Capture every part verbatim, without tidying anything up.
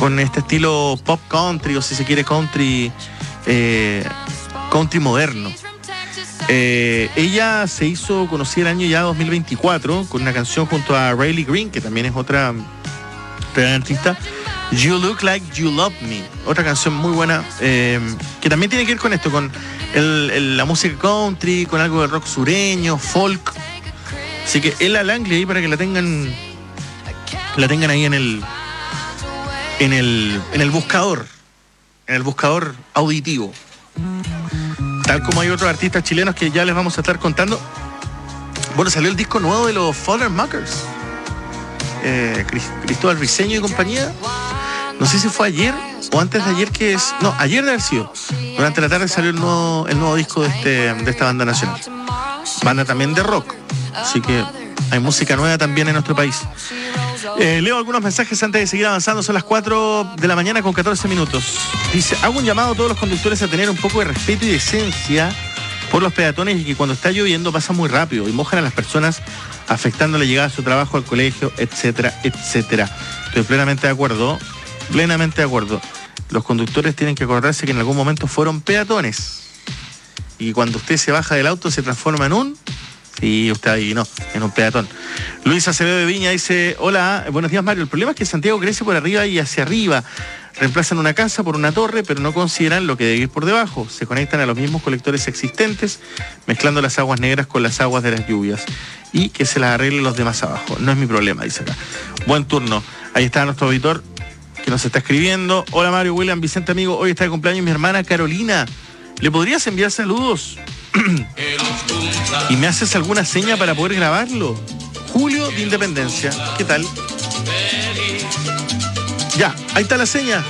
con este estilo pop country, o si se quiere country, eh, country moderno. Eh, ella se hizo conocida el año ya dos mil veinticuatro con una canción junto a Riley Green, que también es otra gran artista, You Look Like You Love Me, otra canción muy buena, eh, que también tiene que ver con esto, con el, el, la música country, con algo de rock sureño, folk. Así que Ella Langley ahí para que la tengan, la tengan ahí en el, en el, en el buscador, en el buscador auditivo. Tal como hay otros artistas chilenos que ya les vamos a estar contando. Bueno, salió el disco nuevo de los Fallermakers. Eh, Cristóbal Briceño y compañía. No sé si fue ayer o antes de ayer que es... No, ayer debe haber sido. Durante la tarde salió el nuevo, el nuevo disco de, este, de esta banda nacional. Banda también de rock. Así que hay música nueva también en nuestro país. Eh, leo algunos mensajes antes de seguir avanzando. Son las cuatro de la mañana con catorce minutos. Dice, hago un llamado a todos los conductores a tener un poco de respeto y decencia por los peatones, y que cuando está lloviendo pasa muy rápido y mojan a las personas, afectando la llegada a su trabajo, al colegio, etcétera, etcétera. Estoy plenamente de acuerdo, plenamente de acuerdo. Los conductores tienen que acordarse que en algún momento fueron peatones, y cuando usted se baja del auto se transforma en un... Sí, usted ahí no, en un peatón. Luis Acevedo de Viña dice, hola, buenos días Mario, el problema es que Santiago crece por arriba y hacia arriba. Reemplazan una casa por una torre, pero no consideran lo que debe ir por debajo. Se conectan a los mismos colectores existentes, mezclando las aguas negras con las aguas de las lluvias. Y que se las arreglen los demás abajo. No es mi problema, dice acá. Buen turno. Ahí está nuestro auditor que nos está escribiendo. Hola Mario, William, Vicente, amigo. Hoy está de cumpleaños mi hermana Carolina. ¿Le podrías enviar saludos? ¿Y me haces alguna seña para poder grabarlo? Julio de Independencia. ¿Qué tal? Ya, ahí está la seña.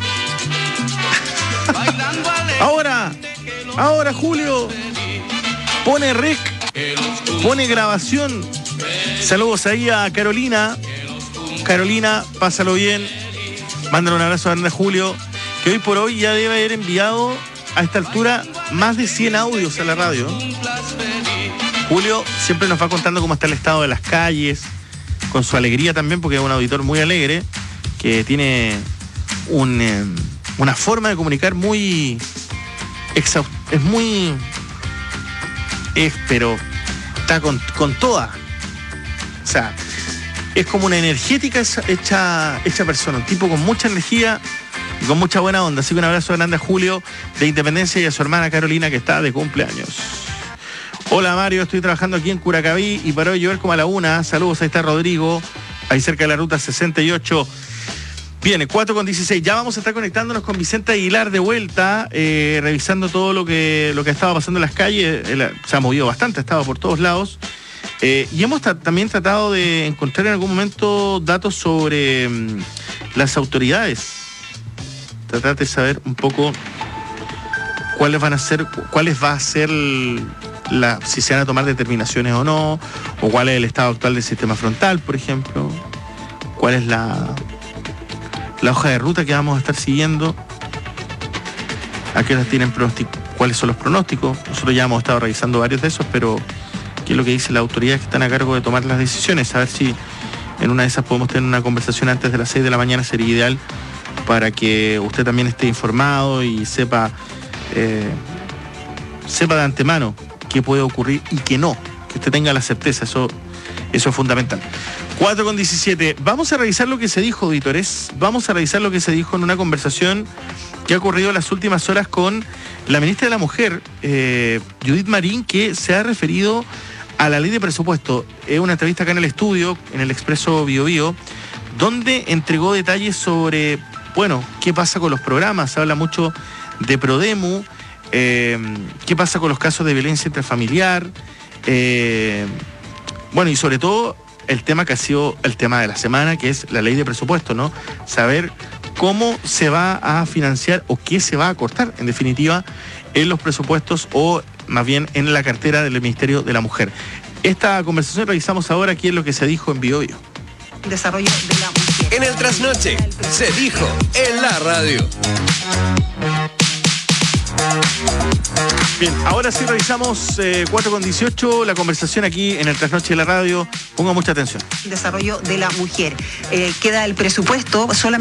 Ahora, ahora Julio. Pone rec, pone grabación. Saludos ahí a Carolina. Carolina, pásalo bien. Mándale un abrazo grande a Julio, que hoy por hoy ya debe haber enviado a esta altura más de cien audios a la radio. Julio siempre nos va contando cómo está el estado de las calles, con su alegría también, porque es un auditor muy alegre, que tiene un, eh, una forma de comunicar muy exhaust- es muy es pero está con, con toda, o sea, es como una energética hecha, hecha persona, un tipo con mucha energía y con mucha buena onda. Así que un abrazo grande a Julio de Independencia y a su hermana Carolina, que está de cumpleaños. Hola Mario, estoy trabajando aquí en Curacaví y paró de llover como a la una. Saludos, ahí está Rodrigo, ahí cerca de la ruta sesenta y ocho. Viene, cuatro con dieciséis. Ya vamos a estar conectándonos con Vicente Aguilar de vuelta, eh, revisando todo lo que, lo que estaba pasando en las calles. Él se ha movido bastante, ha estado por todos lados. Eh, y hemos ta- también tratado de encontrar en algún momento datos sobre mmm, las autoridades. Tratar de saber un poco cuáles van a ser, cuáles va a ser la, si se van a tomar determinaciones o no, o cuál es el estado actual del sistema frontal, por ejemplo, cuál es la, la hoja de ruta que vamos a estar siguiendo, a qué horas tienen pronóstico, cuáles son los pronósticos. Nosotros ya hemos estado revisando varios de esos, pero qué es lo que dice la autoridad que están a cargo de tomar las decisiones, a ver si en una de esas podemos tener una conversación antes de las seis de la mañana, sería ideal, para que usted también esté informado y sepa eh, sepa de antemano qué puede ocurrir y qué no, que usted tenga la certeza, eso, eso es fundamental. cuatro con diecisiete, vamos a revisar lo que se dijo, auditores, vamos a revisar lo que se dijo en una conversación que ha ocurrido en las últimas horas con la ministra de la Mujer, eh, Judith Marín, que se ha referido a la ley de presupuesto. Es una entrevista acá en el estudio, en el Expreso Bio Bio, donde entregó detalles sobre, bueno, qué pasa con los programas. Se habla mucho de Prodemu, eh, qué pasa con los casos de violencia intrafamiliar, eh, bueno, y sobre todo el tema que ha sido el tema de la semana, que es la ley de presupuesto, ¿no? Saber cómo se va a financiar o qué se va a cortar, en definitiva, en los presupuestos o más bien en la cartera del Ministerio de la Mujer. Esta conversación revisamos ahora aquí en lo que se dijo en Bio Bio. Desarrollo de la mujer. En el trasnoche se dijo en la radio. Bien, ahora sí revisamos eh, cuatro con dieciocho, la conversación aquí en el trasnoche de la radio. Ponga mucha atención. Desarrollo de la mujer. Eh, queda el presupuesto solamente